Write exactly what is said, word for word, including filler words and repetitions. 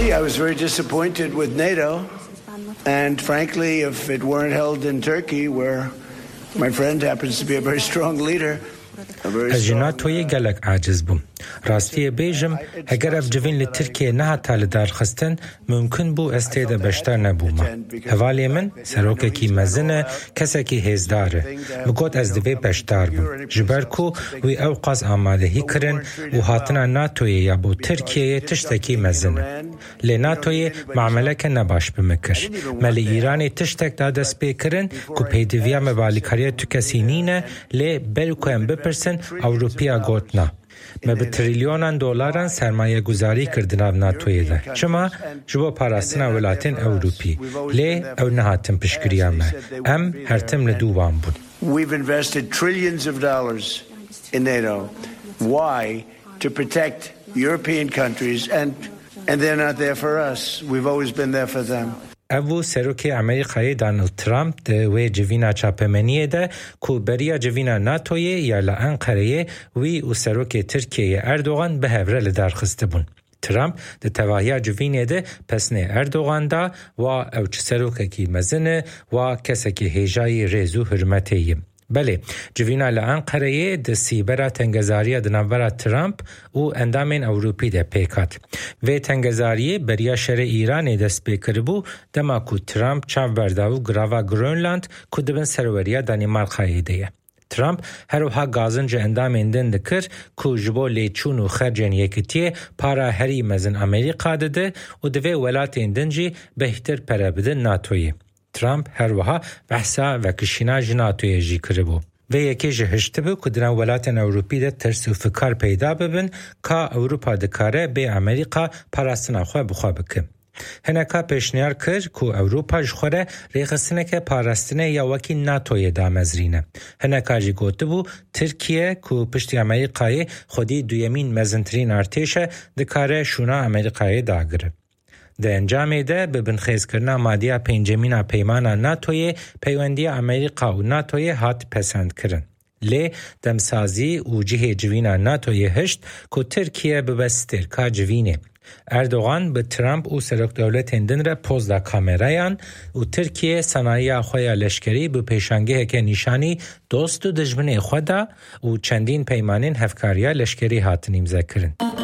see, I was very disappointed with NATO. And frankly, if it weren't held in Turkey, where my friend happens to be a very strong leader, از ناتوی گلک عاجز بوم. راستی بیجم اگر افجوین لترکیه نه تال درخستن ممکن بو استیده بشتر نبوما. حوالی من سروکه کی مزنه کسی کی هزداره. مگود از دوی بشتر بوم. جبر کو وی اوقاز آماده هی کرن و هاتنا ناتوی یا بو ترکیه تشتکی مزنه. لی ناتوی معامله که نباش بمکر. ملی ایرانی تشتک داده سپی کرن کو پیدویا مبالی کاریه تو کسی نینه لی بلکو ام بپرسن اوروپیا گوتنا. ما به تریلیونان دلاران سرمایه گذاری کردن av ناتوی ده. چما جوا پاراستنا ولاتین اوروپی. لی او نهاتن پشکریامه. ام هرتم لدوام بود. We've invested trillions of dollars in NATO. Why? To protect European countries, and and they're not there for us. We've always been there for them. او سروکی امریکایی دانالد ترامپ ده و جوینا چاپمنیه ده کو بریا جوینا ناتوی یا لانقره وی و سروکی ترکیه اردوغان به هفره لدرخسته بون. ترامپ ده تواهی جوینه ده پسنه اردوغان دا و او چه سروکی کی مزنه و کسی که هیجای ریزو حرمتیه. بله، جوینا لانقره ده سیبرا تنگزاریه ده نوبرا ترامپ و اندامین اوروپی ده پیکات. و تنگزاریه بریا شر ایران ده سپیکر بو دما کو ترامپ چاو برداو گراوا گرونلند کو دبن سروریه دانیمارکایی ده. ترامپ هر وها گازنج اندامین دن دکر کو جبو لیچون و خرجن یکتیه پارا هری مزن امریکا ده و دوی ولات اندنجی بهتر پرابدن ناتویه. ترامپ هر وها بحثا و کشینا جناتوی جی کربو. و یکی جهشته بو کدنا ولاتن اوروپی ده ترس و فکر پیدا ببن که اوروپا دکاره به امریکا پاراستنا خواه بخواه بکن. هنکا پیشنیار کرد که اوروپا جخوره ریخستنه که پاراستنه یا وکی ناتوی دامزرینه. هنکا جی گوته بو ترکیه که پشتی امریکای خودی دویمین مزنترین ارتشه دکاره شونا امریکای داگره. ده انجام ده به بنخیز کرنا مادیا پنجمین پیمان ناتوی پیوندی امریکا و ناتوی هات پسند کرن. لی دمسازی و جه جوینا ناتوی هشت که ترکیه ببستر که جوینه. اردوغان به ترامپ و سرک دولت هندن را پوز دا کامرایان و ترکیه صنایع خواه لشکری به پیشنگه که نشانی دوست و دجمن خود و چندین پیمانین هفکاریا لشکری هاتنیم ذکرن.